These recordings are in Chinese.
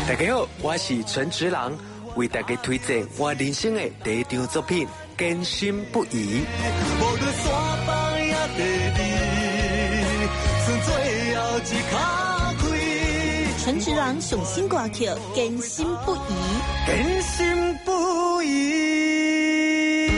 大家好，我是陈直郎，为大家推荐我人生的第一张作品《坚心不移》。 陈直郎上新歌曲《坚心不移》， 坚心不移。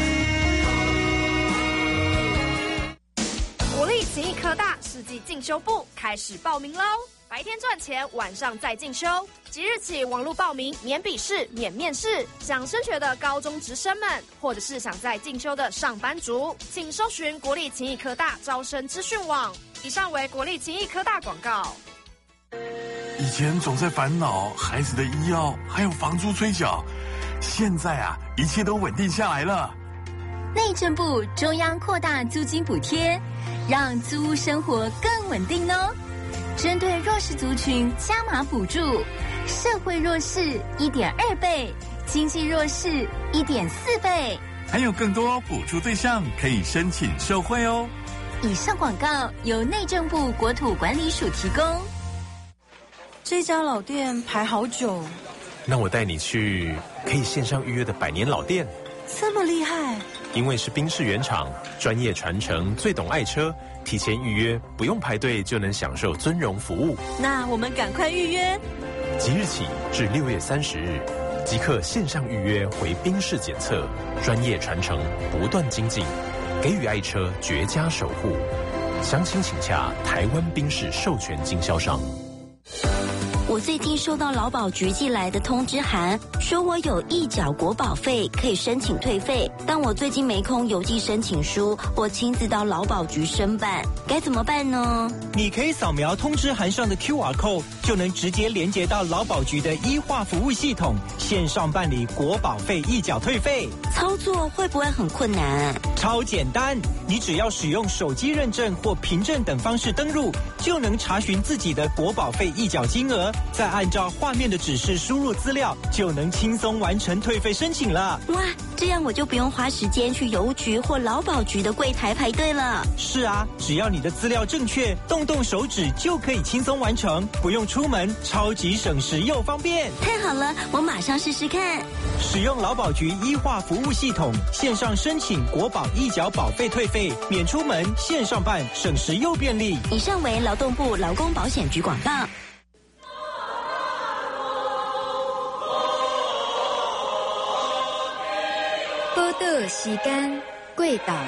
国立勤益科大世纪进修部开始报名喽！白天赚钱，晚上再进修。即日起网络报名，免笔试、免面试。想升学的高中职生们，或者是想在进修的上班族，请搜寻国立勤益科大招生资讯网。以上为国立勤益科大广告。 以前总在烦恼孩子的医药还有房租催缴，现在啊，一切都稳定下来了。 内政部中央扩大租金补贴，让租屋生活更稳定哦。针对弱势族群加码补助，社会弱势1.2倍，经济弱势1.4倍， 还有更多补助对象可以申请受惠哦。 以上广告由内政部国土管理署提供。 这家老店排好久， 那我带你去可以线上预约的100年老店。 这么厉害？ 因为是宾士原厂，专业传承，最懂爱车，提前预约不用排队就能享受尊荣服务。 那我们赶快预约， 即日起至6月30日，即刻线上预约回宾士检测，专业传承，不断精进，给予爱车绝佳守护。详情请洽台湾宾士授权经销商。 我最近收到劳保局寄来的通知函，说我有1缴国保费可以申请退费，但我最近没空邮寄申请书，我亲自到劳保局申办，该怎么办呢？ 你可以扫描通知函上的 QR code， 就能直接连接到劳保局的医化服务系统，线上办理国保费1缴退费。 操作会不会很困难？ 超简单，你只要使用手机认证或凭证等方式登入，就能查询自己的国保费1缴金额，再按照画面的指示输入资料，就能轻松完成退费申请了。 哇，这样我就不用花时间去邮局或劳保局的柜台排队了。 是啊，只要你的资料正确，动动手指就可以轻松完成，不用出门，超级省时又方便。 太好了，我马上试试看。 使用劳保局医化服务系统，线上申请国保1缴保费退费，免出门，线上办，省时又便利。 以上为劳动部劳工保险局广告。 报道时间，过道